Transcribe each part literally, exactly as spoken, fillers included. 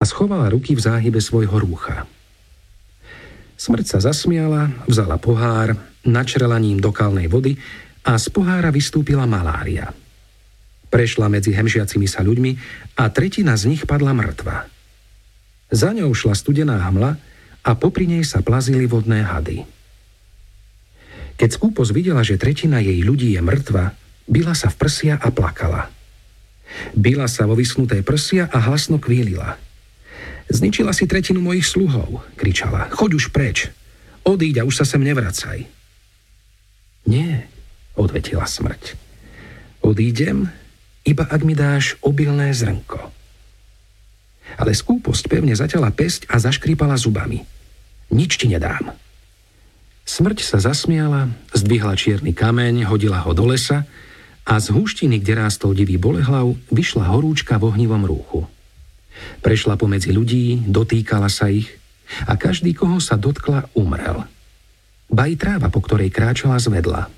schovala ruky v záhybe svojho rúcha. Smrť sa zasmiala, vzala pohár, načrela ním do kalnej vody a z pohára vystúpila malária. Prešla medzi hemžiacimi sa ľuďmi a tretina z nich padla mŕtva. Za ňou šla studená hmla a popri nej sa plazili vodné hady. Keď skúposť videla, že tretina jej ľudí je mŕtva, bila sa v prsia a plakala. Bila sa vo vyschnuté prsia a hlasno kvílila. Zničila si tretinu mojich sluhov, kričala. Choď už preč. Odíď a už sa sem nevracaj. Nie, odvetila smrť. Odídem, iba ak mi dáš obilné zrnko. Ale skúposť pevne zaťala pesť a zaškrípala zubami. Nič ti nedám. Smrť sa zasmiala, zdvihla čierny kameň, hodila ho do lesa a z húštiny, kde rástol divý bolehlav, vyšla horúčka v ohnivom rúchu. Prešla pomedzi ľudí, dotýkala sa ich a každý, koho sa dotkla, umrel. Ba i tráva, po ktorej kráčala, zvedla.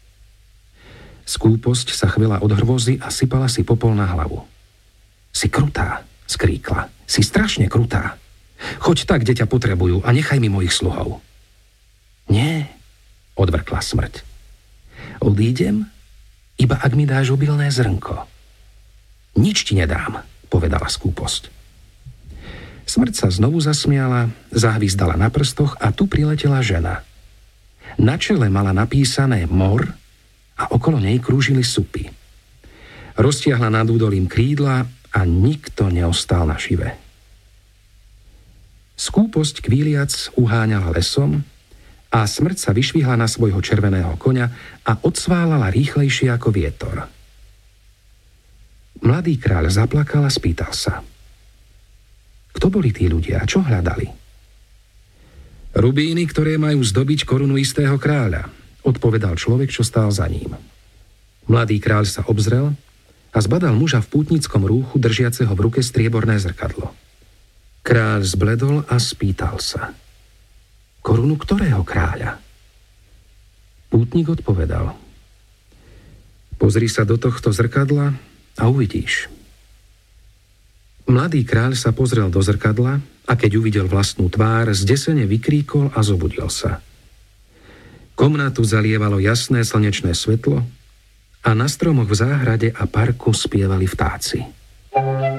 Skúposť sa chvela od hrôzy a sypala si popol na hlavu. Si krutá, skríkla. Si strašne krutá. Choď tak, kde ťa potrebujú a nechaj mi mojich sluhov. Nie, odvrkla smrť. Odídem, iba ak mi dáš obilné zrnko. Nič ti nedám, povedala skúposť. Smrť sa znovu zasmiala, zahvízdala na prstoch a tu priletela žena. Na čele mala napísané mor a okolo nej krúžili supy. Roztiahla nad údolím krídla a nikto neostal nažive. Skúposť kvíliac uháňala lesom a smrť sa vyšvihla na svojho červeného koňa a odsválala rýchlejšie ako vietor. Mladý kráľ zaplakal a spýtal sa. Kto boli tí ľudia a čo hľadali? Rubíny, ktoré majú zdobiť korunu istého kráľa, odpovedal človek, čo stál za ním. Mladý kráľ sa obzrel a zbadal muža v pútnickom rúchu držiaceho v ruke strieborné zrkadlo. Kráľ zbledol a spýtal sa. Korunu ktorého kráľa? Pútnik odpovedal. Pozri sa do tohto zrkadla a uvidíš. Mladý kráľ sa pozrel do zrkadla a keď uvidel vlastnú tvár, zdesene vykríkol a zobudil sa. Komnatu zalievalo jasné slnečné svetlo a na stromoch v záhrade a parku spievali vtáci.